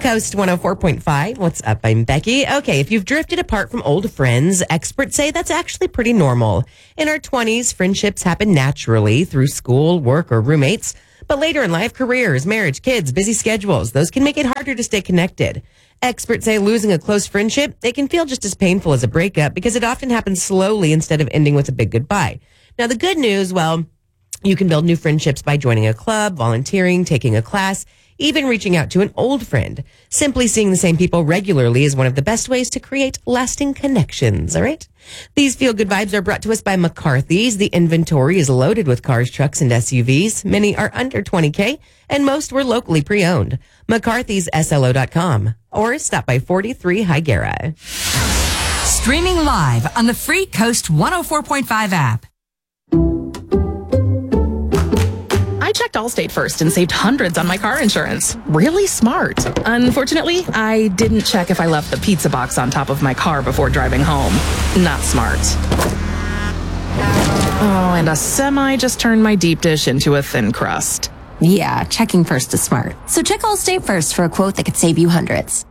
Coast 104.5. What's up? I'm Becky. Okay, if you've drifted apart from old friends, experts say that's actually pretty normal. In our 20s, friendships happen naturally through school, work, or roommates. But later in life, careers, marriage, kids, busy schedules, those can make it harder to stay connected. Experts say losing a close friendship, it can feel just as painful as a breakup because it often happens slowly instead of ending with a big goodbye. Now, the good news, well, you can build new friendships by joining a club, volunteering, taking a class, even reaching out to an old friend. Simply seeing the same people regularly is one of the best ways to create lasting connections, all right? These feel-good vibes are brought to us by McCarthy's. The inventory is loaded with cars, trucks, and SUVs. Many are under $20K, and most were locally pre-owned. McCarthy'sSLO.com or stop by 43 Higuera. Streaming live on the free Coast 104.5 app. I checked Allstate first and saved hundreds on my car insurance. Really smart. Unfortunately, I didn't check if I left the pizza box on top of my car before driving home. Not smart. Oh, and a semi just turned my deep dish into a thin crust. Yeah, checking first is smart. So check Allstate first for a quote that could save you hundreds.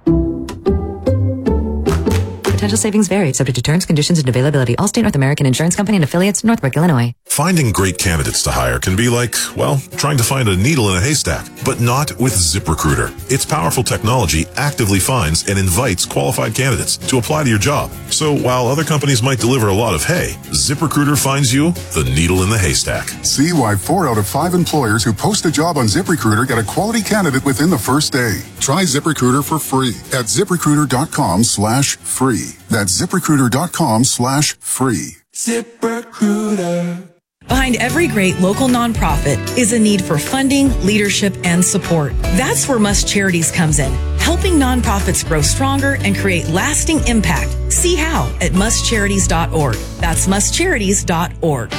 Potential savings vary, subject to terms, conditions, and availability. Allstate North American Insurance Company and affiliates, Northbrook, Illinois. Finding great candidates to hire can be like, well, trying to find a needle in a haystack, but not with ZipRecruiter. Its powerful technology actively finds and invites qualified candidates to apply to your job. So while other companies might deliver a lot of hay, ZipRecruiter finds you the needle in the haystack. See why 4 out of 5 employers who post a job on ZipRecruiter get a quality candidate within the first day. Try ZipRecruiter for free at ZipRecruiter.com/free. That's ZipRecruiter.com/free. ZipRecruiter. Behind every great local nonprofit is a need for funding, leadership, and support. That's where Must Charities comes in, helping nonprofits grow stronger and create lasting impact. See how at mustcharities.org. That's mustcharities.org.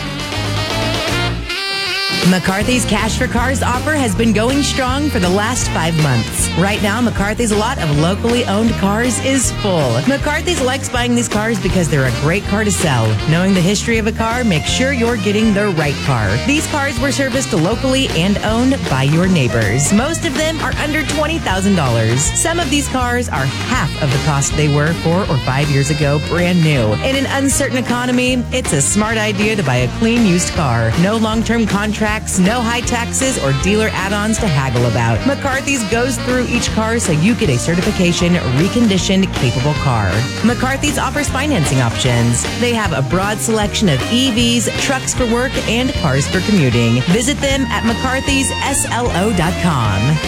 McCarthy's Cash for Cars offer has been going strong for the last 5 months. Right now, McCarthy's lot of locally owned cars is full. McCarthy's likes buying these cars because they're a great car to sell. Knowing the history of a car, make sure you're getting the right car. These cars were serviced locally and owned by your neighbors. Most of them are under $20,000. Some of these cars are half of the cost they were 4 or 5 years ago, brand new. In an uncertain economy, it's a smart idea to buy a clean used car. No long-term contract, no high taxes or dealer add-ons to haggle about. McCarthy's goes through each car so you get a certification, reconditioned, capable car. McCarthy's offers financing options. They have a broad selection of EVs, trucks for work, and cars for commuting. Visit them at McCarthy'sSLO.com.